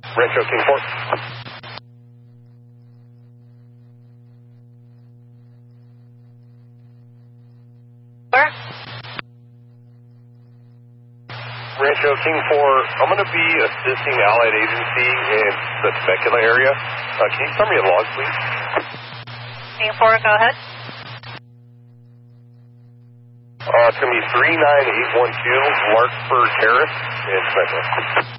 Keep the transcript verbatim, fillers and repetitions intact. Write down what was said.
Rancho King four. Where? Rancho King four, I'm going to be assisting Allied Agency in the Temecula area. Uh, can you tell me a log, please? King four, go ahead. Uh, it's going to be three nine eight one two Larkspur Terrace in Temecula.